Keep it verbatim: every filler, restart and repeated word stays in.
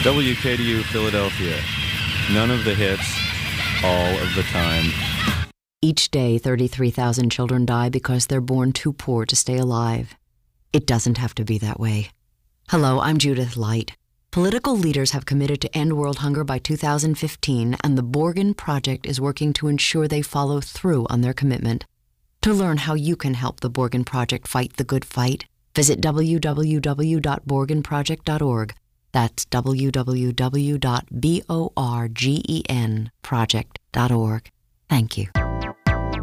W K D U Philadelphia. None of the hits, all of the time. Each day, thirty-three thousand children die because they're born too poor to stay alive. It doesn't have to be that way. Hello, I'm Judith Light. Political leaders have committed to end world hunger by two thousand fifteen, and the Borgen Project is working to ensure they follow through on their commitment. To learn how you can help the Borgen Project fight the good fight, visit w w w dot borgen project dot org. That's w w w dot borgen project dot org. Thank you.